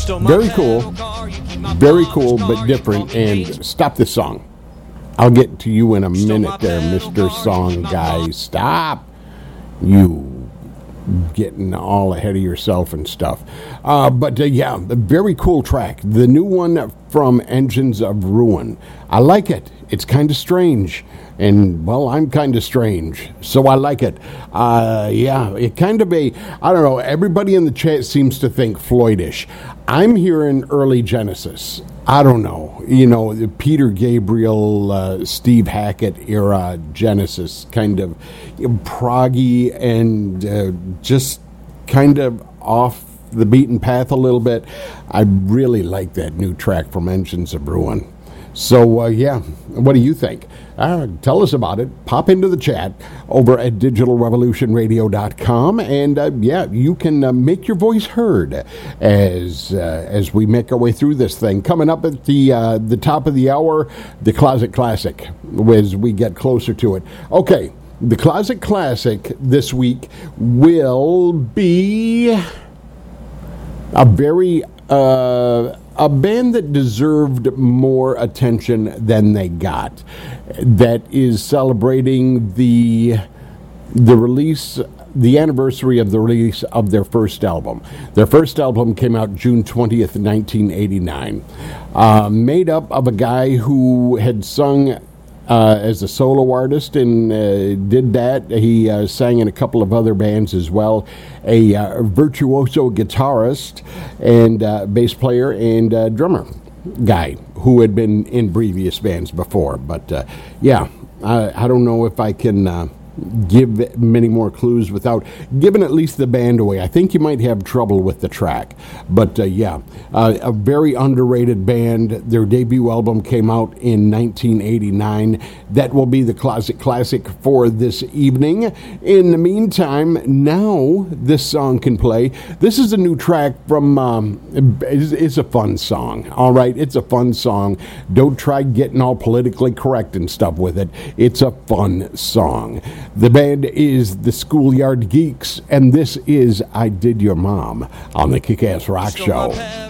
Very cool, but different. And stop this song. I'll get to you in a minute there, Mr. Song Guy. Stop. You getting all ahead of yourself and stuff. But yeah, a very cool track. The new one from Engines of Ruin. I like it. It's kind of strange. And, well, I'm kind of strange, so I like it. Yeah, it kind of I don't know, everybody in the chat seems to think Floydish. I'm hearing early Genesis. I don't know, the Peter Gabriel, Steve Hackett era Genesis, kind of proggy and just kind of off the beaten path a little bit. I really like that new track from Engines of Ruin. So, yeah, what do you think? Tell us about it. Pop into the chat over at digitalrevolutionradio.com, and, yeah, you can make your voice heard as we make our way through this thing. Coming up at the top of the hour, the Closet Classic, as we get closer to it. Okay, the Closet Classic this week will be a very... a band that deserved more attention than they got, that is celebrating the anniversary of the release of their first album. Their first album came out June 20th, 1989. Made up of a guy who had sung as a solo artist and did that. He sang in a couple of other bands as well. A virtuoso guitarist and bass player and drummer guy who had been in previous bands before. But yeah, I don't know if I can give many more clues without giving at least the band away. I think you might have trouble with the track. But yeah, a very underrated band. Their debut album came out in 1989. That will be the Closet Classic for this evening. In the meantime, now this song can play. This is a new track from, it's a fun song. All right, it's a fun song. Don't try getting all politically correct and stuff with it. It's a fun song. The band is the Schoolyard Geeks, and this is I Did Your Mom on the Kick-Ass Rock Show.